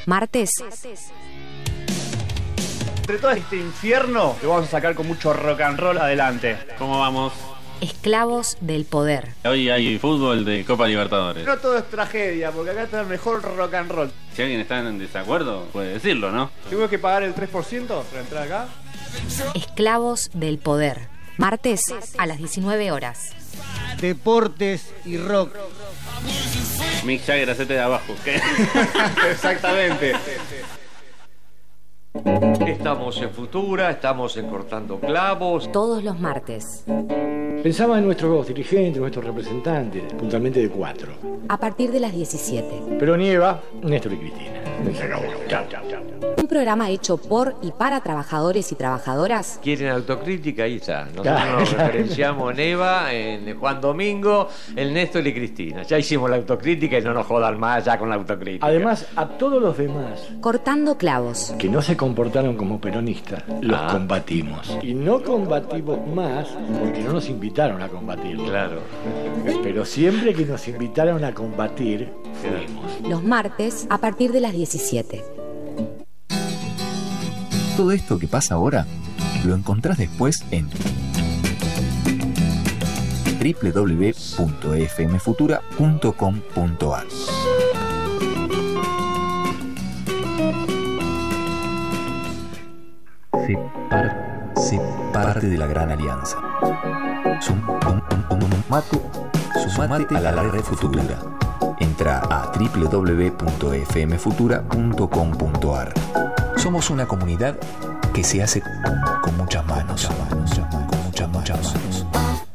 Martes. Entre todo este infierno, lo vamos a sacar con mucho rock and roll adelante. ¿Cómo vamos? Esclavos del poder. Hoy hay fútbol de Copa Libertadores. No todo es tragedia, porque acá está el mejor rock and roll. Si alguien está en desacuerdo, puede decirlo, ¿no? ¿Tengo que pagar el 3% para entrar acá? Esclavos del poder. Martes a las 19 horas. Deportes y rock. Mick Jagger, hacete de abajo. ¿Qué? Exactamente. Estamos en Futura, estamos en Cortando Clavos. Todos los martes. Pensaba en nuestros dirigentes, nuestros representantes, puntualmente de 4. A partir de las 17. Pero nieva, Néstor y Cristina. Se acabó. Chao, chao, chao. Un programa hecho por y para trabajadores y trabajadoras. ¿Quieren autocrítica? Ahí está. Nosotros nos referenciamos en Eva, en Juan Domingo, el Néstor y Cristina. Ya hicimos la autocrítica y no nos jodan más ya con la autocrítica. Además, a todos los demás Cortando clavos. que no se comportaron como peronistas, los combatimos. Y no combatimos más porque no nos invitaron a combatir. Claro. Pero siempre que nos invitaron a combatir, fuimos. Los martes a partir de las 17. Todo esto que pasa ahora lo encontrás después en www.fmfutura.com.ar. Sé parte de la gran alianza. Sumate a la red Futura. Entra a www.fmfutura.com.ar. Somos una comunidad que se hace con muchas manos. Con muchas manos.